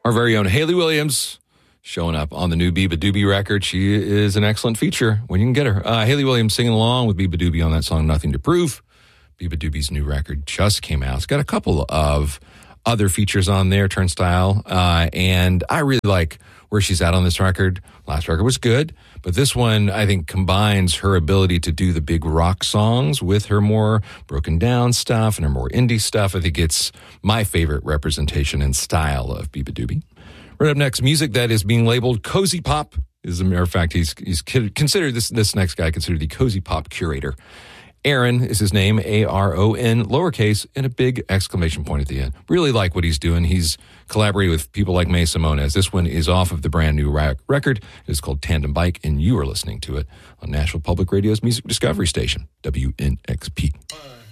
Our very own Hayley Williams showing up on the new beabadoobee record. She is an excellent feature when you can get her. Hayley Williams singing along with beabadoobee on that song, Nothing to Prove. beabadoobee's new record just came out. It's got a couple of other features on there, Turnstile, and I really like where she's at on this record. Last record was good, but this one, I think, combines her ability to do the big rock songs with her more broken down stuff and her more indie stuff. I think it's my favorite representation and style of beabadoobee. Right up next, music that is being labeled cozy pop. As a matter of fact, he's considered, this next guy considered the cozy pop curator. Aaron is his name, A-R-O-N, lowercase, and a big exclamation point at the end. Really like what he's doing. He's collaborated with people like May Simones. This one is off of the brand new record. It's called Tandem Bike, and you are listening to it on National Public Radio's Music Discovery Station, WNXP.